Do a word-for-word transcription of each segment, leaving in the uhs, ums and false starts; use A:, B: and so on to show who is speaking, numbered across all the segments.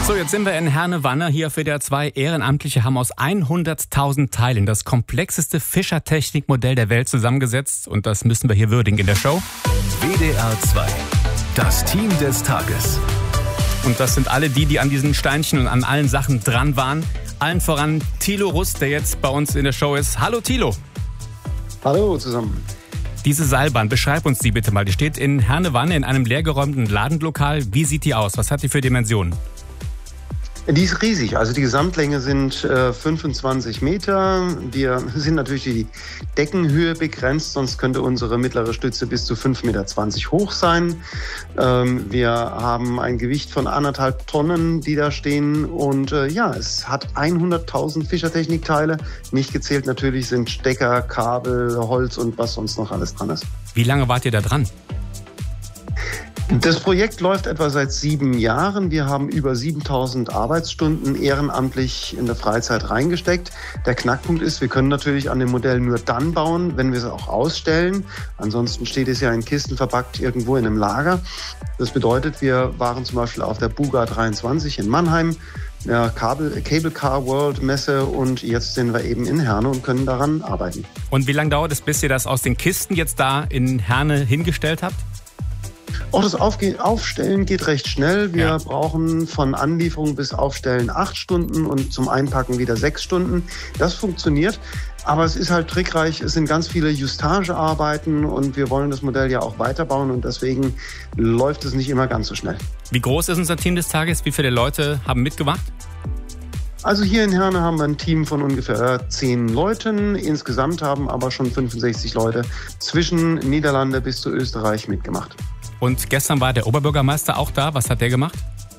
A: So, jetzt sind wir in Herne-Wanne. Hier auf W D R zwei. Ehrenamtliche haben aus hunderttausend Teilen das komplexeste Fischertechnikmodell der Welt zusammengesetzt. Und das müssen wir hier würdigen in der Show.
B: W D R zwei. Das Team des Tages.
A: Und das sind alle die, die an diesen Steinchen und an allen Sachen dran waren. Allen voran Thilo Rust, der jetzt bei uns in der Show ist. Hallo Thilo.
C: Hallo zusammen.
A: Diese Seilbahn, beschreib uns die bitte mal. Die steht in Herne-Wanne in einem leergeräumten Ladenlokal. Wie sieht die aus? Was hat die für Dimensionen?
C: Die ist riesig. Also die Gesamtlänge sind äh, fünfundzwanzig Meter. Wir sind natürlich die Deckenhöhe begrenzt, sonst könnte unsere mittlere Stütze bis zu fünf Komma zwanzig Meter hoch sein. Ähm, wir haben ein Gewicht von anderthalb Tonnen, die da stehen. Und äh, ja, es hat hunderttausend Fischertechnikteile. Nicht gezählt natürlich sind Stecker, Kabel, Holz und was sonst noch alles dran ist.
A: Wie lange wart ihr da dran?
C: Das Projekt läuft etwa seit sieben Jahren. Wir haben über siebentausend Arbeitsstunden ehrenamtlich in der Freizeit reingesteckt. Der Knackpunkt ist, wir können natürlich an dem Modell nur dann bauen, wenn wir es auch ausstellen. Ansonsten steht es ja in Kisten verpackt irgendwo in einem Lager. Das bedeutet, wir waren zum Beispiel auf der Buga dreiundzwanzig in Mannheim, der Cable, Cable Car World Messe, und jetzt sind wir eben in Herne und können daran arbeiten.
A: Und wie lange dauert es, bis ihr das aus den Kisten jetzt da in Herne hingestellt habt?
C: Auch das Aufge- Aufstellen geht recht schnell. Wir
A: Ja.
C: brauchen von Anlieferung bis Aufstellen acht Stunden und zum Einpacken wieder sechs Stunden. Das funktioniert, aber es ist halt trickreich. Es sind ganz viele Justagearbeiten und wir wollen das Modell ja auch weiterbauen und deswegen läuft es nicht immer ganz so schnell.
A: Wie groß ist unser Team des Tages? Wie viele Leute haben mitgemacht?
C: Also hier in Herne haben wir ein Team von ungefähr zehn Leuten. Insgesamt haben aber schon fünfundsechzig Leute zwischen Niederlande bis zu Österreich mitgemacht.
A: Und gestern war der Oberbürgermeister auch da. Was hat der gemacht?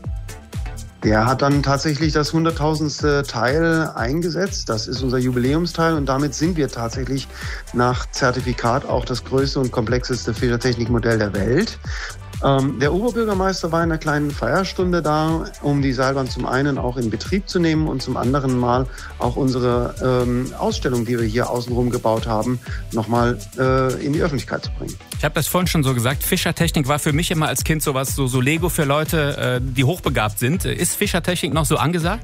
C: Der hat dann tatsächlich das hunderttausendste Teil eingesetzt. Das ist unser Jubiläumsteil und damit sind wir tatsächlich nach Zertifikat auch das größte und komplexeste Fischertechnikmodell der Welt. Ähm, der Oberbürgermeister war in einer kleinen Feierstunde da, um die Seilbahn zum einen auch in Betrieb zu nehmen und zum anderen Mal auch unsere ähm, Ausstellung, die wir hier außenrum gebaut haben, nochmal äh, in die Öffentlichkeit zu bringen.
A: Ich habe das vorhin schon so gesagt, Fischertechnik war für mich immer als Kind sowas, so, so Lego für Leute, äh, die hochbegabt sind. Ist Fischertechnik noch so angesagt?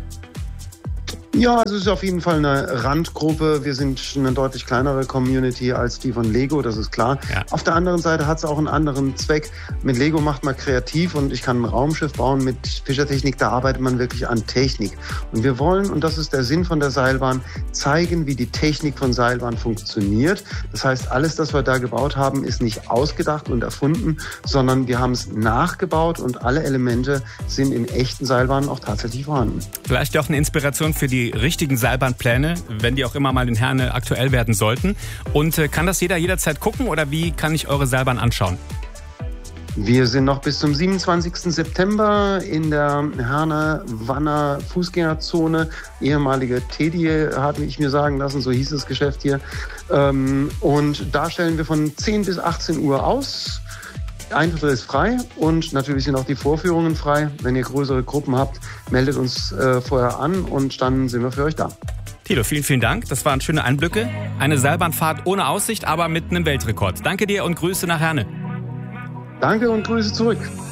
C: Ja, also es ist auf jeden Fall eine Randgruppe. Wir sind eine deutlich kleinere Community als die von Lego, das ist klar.
A: Ja.
C: Auf der anderen Seite hat es auch einen anderen Zweck. Mit Lego macht man kreativ und ich kann ein Raumschiff bauen. Mit Fischertechnik, da arbeitet man wirklich an Technik. Und wir wollen, und das ist der Sinn von der Seilbahn, zeigen, wie die Technik von Seilbahn funktioniert. Das heißt, alles, das wir da gebaut haben, ist nicht ausgedacht und erfunden, sondern wir haben es nachgebaut und alle Elemente sind in echten Seilbahnen auch tatsächlich vorhanden.
A: Vielleicht auch eine Inspiration für die richtigen Seilbahnpläne, wenn die auch immer mal in Herne aktuell werden sollten. Und äh, kann das jeder jederzeit gucken oder wie kann ich eure Seilbahn anschauen?
C: Wir sind noch bis zum siebenundzwanzigsten September in der Herne-Wanner Fußgängerzone. Ehemalige Teddy, hatte ich mir sagen lassen, so hieß das Geschäft hier. Und da stellen wir von zehn bis achtzehn Uhr aus. Eintritt ist frei und natürlich sind auch die Vorführungen frei. Wenn ihr größere Gruppen habt, meldet uns äh, vorher an und dann sind wir für euch da.
A: Thilo, vielen, vielen Dank. Das waren schöne Einblicke. Eine Seilbahnfahrt ohne Aussicht, aber mit einem Weltrekord. Danke dir und Grüße nach Herne.
C: Danke und Grüße zurück.